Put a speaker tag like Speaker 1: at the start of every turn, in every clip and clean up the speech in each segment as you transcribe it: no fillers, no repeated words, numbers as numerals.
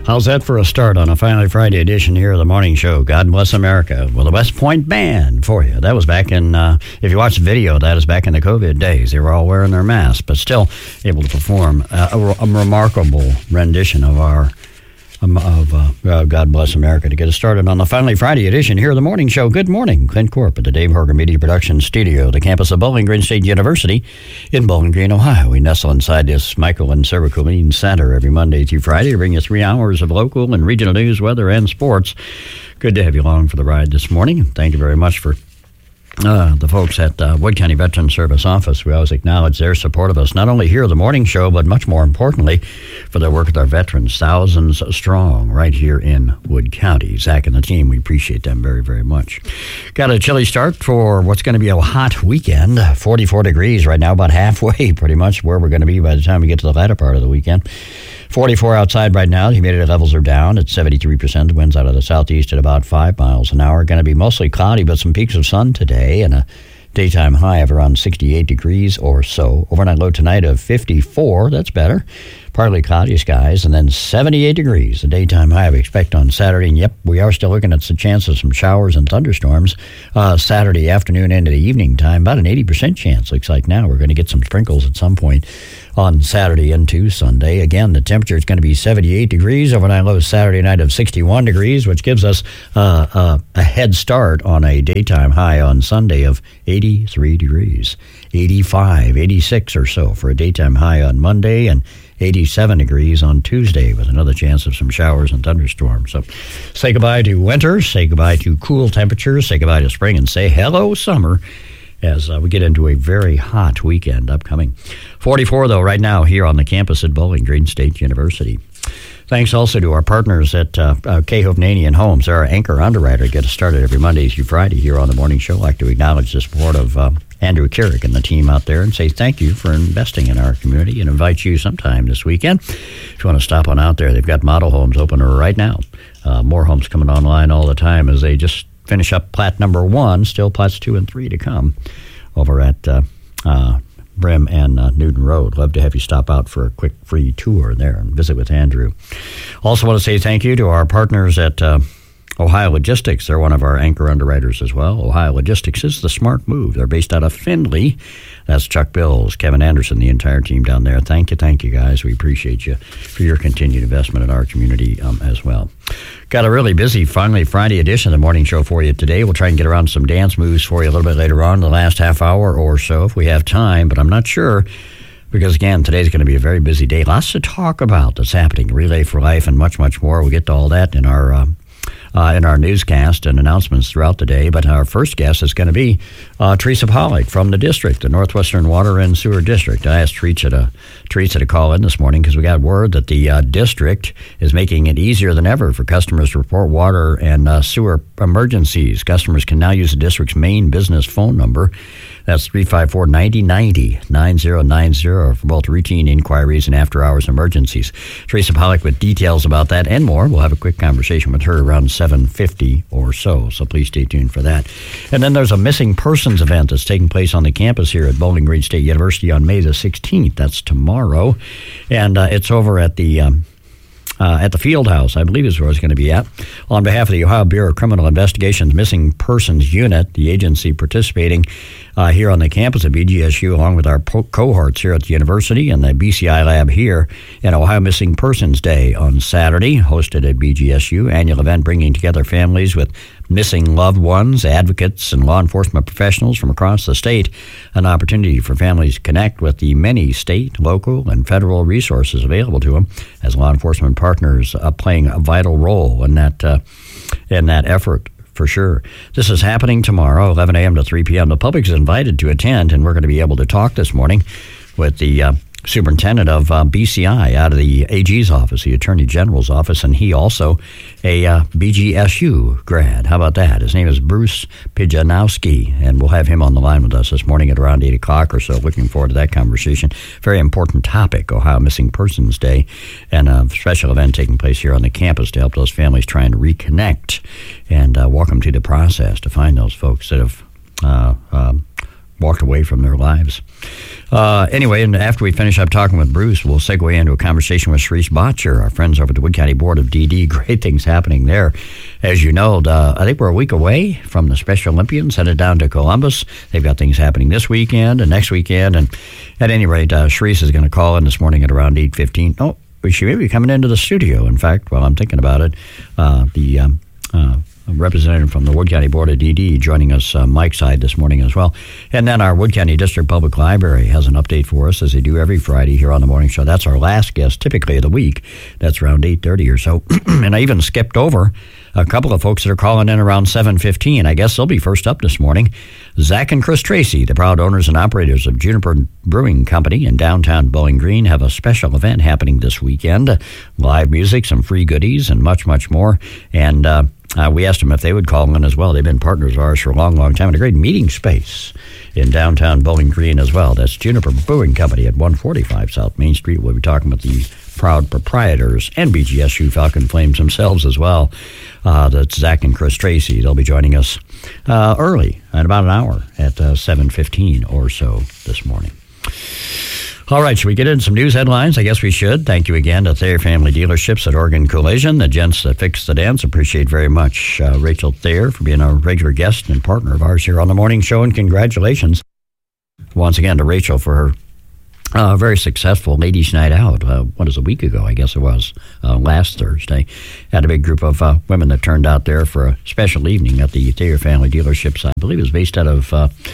Speaker 1: How's that for a start on a Finally Friday edition here of the Morning Show? God Bless America. Well, the West Point Band for you. That was back in, if you watch the video, that is back in the COVID days. They were all wearing their masks, but still able to perform a remarkable rendition of our God Bless America to get us started on the Finally Friday edition here of the Morning Show. Good morning. Clint Corp at the Dave Horgan Media Production Studio, the campus of Bowling Green State University in Bowling Green, Ohio. We nestle inside this Michael and Sarah Colleen Center every Monday through Friday to bring you 3 hours of local and regional news, weather, and sports. Good to have you along for the ride this morning. Thank you very much for the folks at Wood County Veterans Service Office. We always acknowledge their support of us, not only here at the Morning Show, but much more importantly, for their work with our veterans, thousands strong right here in Wood County. Zach and the team, we appreciate them very, very much. Got a chilly start for what's going to be a hot weekend. 44 degrees right now, about halfway pretty much where we're going to be by the time we get to the latter part of the weekend. 44 outside right now. The humidity levels are down at 73%. The winds out of the southeast at about 5 miles an hour. Going to be mostly cloudy, but some peaks of sun today and a daytime high of around 68 degrees or so. Overnight low tonight of 54. That's better. Partly cloudy skies, and then 78 degrees. The daytime high we expect on Saturday. And yep, we are still looking at the chance of some showers and thunderstorms Saturday afternoon into the evening time. About an 80% chance. Looks like now we're going to get some sprinkles at some point on Saturday into Sunday. Again, the temperature is going to be 78 degrees. Overnight low Saturday night of 61 degrees, which gives us a head start on a daytime high on Sunday of 83 degrees. 85, 86 or so for a daytime high on Monday, and 87 degrees on Tuesday with another chance of some showers and thunderstorms. So say goodbye to winter, say goodbye to cool temperatures, say goodbye to spring, and say hello summer as we get into a very hot weekend upcoming. 44, though, right now here on the campus at Bowling Green State University. Thanks also to our partners at K. Hovnanian Homes. They're our anchor underwriter. Get us started every Monday through Friday here on the Morning Show. I'd like to acknowledge the support of Andrew Carrick and the team out there and say thank you for investing in our community and invite you sometime this weekend. If you want to stop on out there, they've got model homes open right now. More homes coming online all the time as they just finish up plat number 1, still plats 2 and 3 to come over at Brim and Newton Road. Love to have you stop out for a quick free tour there and visit with Andrew. Also want to say thank you to our partners at Ohio Logistics. They're one of our anchor underwriters as well. Ohio Logistics is the smart move. They're based out of Findlay. That's Chuck Bills, Kevin Anderson, the entire team down there. Thank you guys. We appreciate you for your continued investment in our community as well. Got a really busy Finally Friday edition of the Morning Show for you today. We'll try and get around some dance moves for you a little bit later on in the last half hour or so if we have time, but I'm not sure because, again, today's going to be a very busy day. Lots to talk about that's happening. Relay for Life and much, much more. We'll get to all that in our newscast and announcements throughout the day. But our first guest is going to be Teresa Pollock from the district, the Northwestern Water and Sewer District. I asked Teresa to call in this morning because we got word that the district is making it easier than ever for customers to report water and sewer emergencies. Customers can now use the district's main business phone number. That's 354-9090, 9090 for both routine inquiries and after-hours emergencies. Teresa Pollock with details about that and more. We'll have a quick conversation with her around 7:50 or so please stay tuned for that. And then there's a missing persons event that's taking place on the campus here at Bowling Green State University on May the 16th. That's tomorrow. And it's over at the field house, I believe is where it's going to be at. On behalf of the Ohio Bureau of Criminal Investigation's Missing Persons Unit, the agency participating here on the campus at BGSU, along with our cohorts here at the university and the BCI lab here, in Ohio Missing Persons Day on Saturday, hosted at BGSU. Annual event bringing together families with missing loved ones, advocates, and law enforcement professionals from across the state. An opportunity for families to connect with the many state, local, and federal resources available to them as law enforcement partners playing a vital role in that effort. For sure. This is happening tomorrow, 11 a.m. to 3 p.m. The public is invited to attend, and we're going to be able to talk this morning with the superintendent of BCI out of the AG's office, the Attorney General's office, and he also a BGSU grad. How about that? His name is Bruce Pijanowski, and we'll have him on the line with us this morning at around 8 o'clock or so. Looking forward to that conversation. Very important topic, Ohio Missing Persons Day, and a special event taking place here on the campus to help those families trying to reconnect and walk them through the process to find those folks that have walked away from their lives. Anyway, and after we finish up talking with Bruce, we'll segue into a conversation with Sharice Botcher, our friends over at the Wood County Board of DD. Great things happening there. As you know, I think we're a week away from the Special Olympians headed down to Columbus. They've got things happening this weekend and next weekend. And at any rate, Sharice is going to call in this morning at around 8:15. Oh, she may be coming into the studio. In fact, while I'm thinking about it, a representative from the Wood County Board of DD joining us, Mike's side this morning as well. And then our Wood County District Public Library has an update for us, as they do every Friday here on the morning show. That's our last guest, typically of the week. That's around 8:30 or so. And I even skipped over a couple of folks that are calling in around 7:15. I guess they'll be first up this morning. Zach and Chris Tracy, the proud owners and operators of Juniper Brewing Company in downtown Bowling Green, have a special event happening this weekend. Live music, some free goodies, and much, much more. And we asked them if they would call in as well. They've been partners of ours for a long, long time, and a great meeting space in downtown Bowling Green as well. That's Juniper Brewing Company at 145 South Main Street. We'll be talking with the proud proprietors and BGSU Falcon Flames themselves as well. That's Zach and Chris Tracy. They'll be joining us early, in about an hour, at 7:15 or so this morning. All right, should we get into some news headlines? I guess we should. Thank you again to Thayer Family Dealerships at Oregon Collision, the gents that fix the dents. Appreciate very much Rachel Thayer for being a regular guest and partner of ours here on the morning show, and congratulations once again to Rachel for her very successful ladies' night out. A week ago, I guess it was, last Thursday. Had a big group of women that turned out there for a special evening at the Thayer Family Dealerships. I believe it was based out of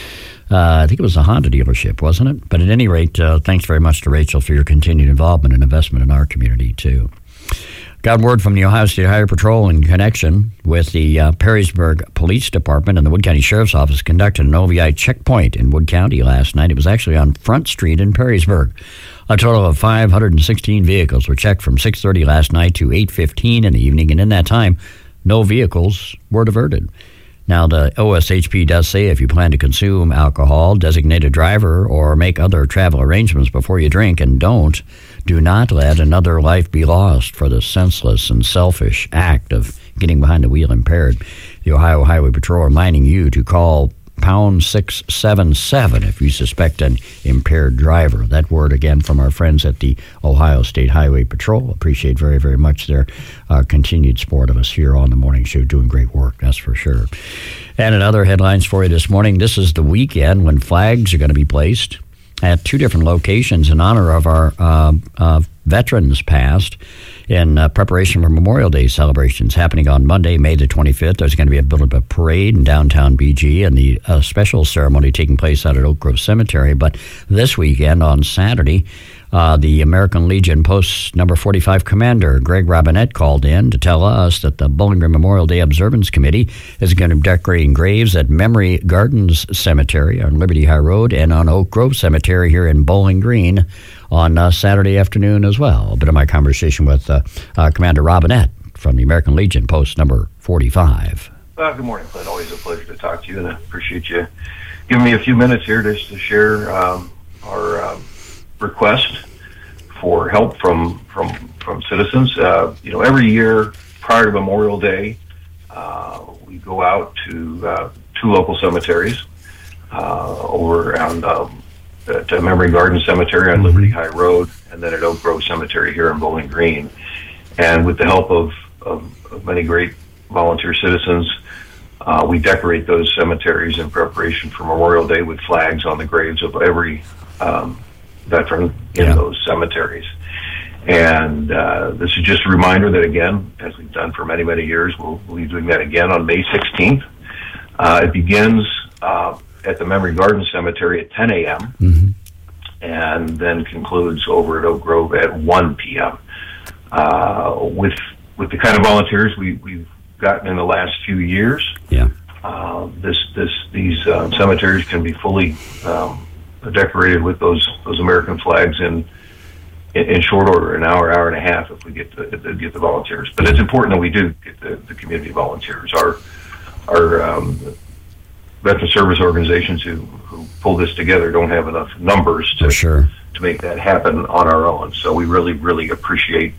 Speaker 1: I think it was a Honda dealership, wasn't it? But at any rate, thanks very much to Rachel for your continued involvement and investment in our community, too. Got word from the Ohio State Highway Patrol in connection with the Perrysburg Police Department and the Wood County Sheriff's Office conducted an OVI checkpoint in Wood County last night. It was actually on Front Street in Perrysburg. A total of 516 vehicles were checked from 6:30 last night to 8:15 in the evening, and in that time, no vehicles were diverted. Now, the OSHP does say if you plan to consume alcohol, designate a driver, or make other travel arrangements before you drink, and do not let another life be lost for the senseless and selfish act of getting behind the wheel impaired. The Ohio Highway Patrol reminding you to call pound 677 if you suspect an impaired driver. That word again from our friends at the Ohio State Highway Patrol. Appreciate very, very much their continued support of us here on the morning show. Doing great work, that's for sure. And in other headlines for you this morning, this is the weekend when flags are going to be placed at two different locations in honor of our veterans past in preparation for Memorial Day celebrations happening on Monday, May the 25th. There's going to be a bit of a parade in downtown BG and the special ceremony taking place out at Oak Grove Cemetery. But this weekend on Saturday, the American Legion Post number 45 commander, Greg Robinette, called in to tell us that the Bowling Green Memorial Day Observance Committee is going to be decorating graves at Memory Gardens Cemetery on Liberty High Road and on Oak Grove Cemetery here in Bowling Green on Saturday afternoon as well. A bit of my conversation with Commander Robinette from the American Legion Post number 45.
Speaker 2: Good morning, Clint. Always a pleasure to talk to you, and I appreciate you giving me a few minutes here to share our request for help from citizens. Every year prior to Memorial Day, we go out to two local cemeteries over around at Memory Garden Cemetery on Liberty High Road, and then at Oak Grove Cemetery here in Bowling Green. And with the help of many great volunteer citizens, we decorate those cemeteries in preparation for Memorial Day with flags on the graves of every veteran in those cemeteries. And this is just a reminder that, again, as we've done for many, many years, we'll be doing that again on May 16th. It begins at the Memory Garden Cemetery at 10 a.m. And then concludes over at Oak Grove at 1 p.m. With the kind of volunteers we've gotten in the last few years, these cemeteries can be fully decorated with those American flags in short order, an hour and a half, if we get the volunteers. But it's important that we do get the community volunteers. Our veteran service organizations who pull this together don't have enough numbers to make that happen on our own. So we really, really appreciate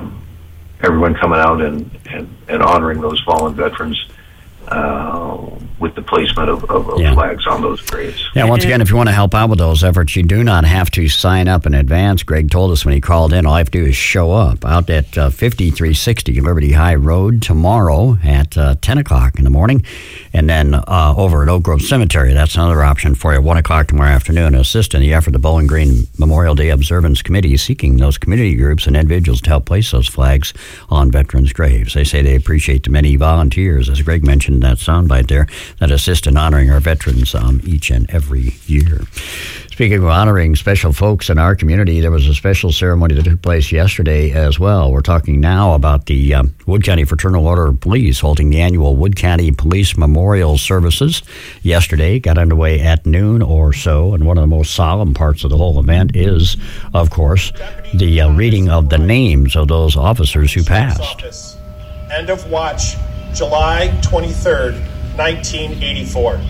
Speaker 2: everyone coming out and honoring those fallen veterans with the placement of flags on those graves.
Speaker 1: Yeah, once again, if you want to help out with those efforts, you do not have to sign up in advance. Greg told us when he called in, all you have to do is show up out at 5360 Liberty High Road tomorrow at 10 o'clock in the morning, and then over at Oak Grove Cemetery. That's another option for you, 1 o'clock tomorrow afternoon. Assist in the effort of the Bowling Green Memorial Day Observance Committee, seeking those community groups and individuals to help place those flags on veterans' graves. They say they appreciate the many volunteers, as Greg mentioned in that soundbite there, that assist in honoring our veterans each and every year. Speaking of honoring special folks in our community, there was a special ceremony that took place yesterday as well. We're talking now about the Wood County Fraternal Order of Police holding the annual Wood County Police Memorial Services. Yesterday got underway at noon or so, and one of the most solemn parts of the whole event is, of course, the reading of the names of those officers who passed.
Speaker 3: End of watch, July 23rd, 1984.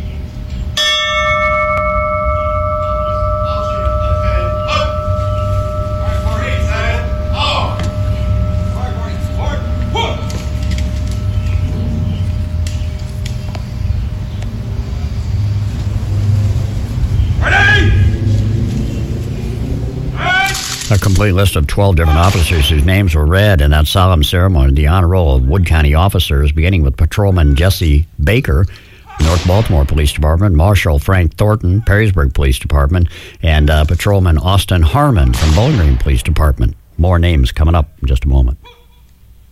Speaker 1: A complete list of 12 different officers whose names were read in that solemn ceremony. The honor roll of Wood County officers, beginning with Patrolman Jesse Baker, North Baltimore Police Department, Marshal Frank Thornton, Perrysburg Police Department, and Patrolman Austin Harmon from Bowling Green Police Department. More names coming up in just a moment.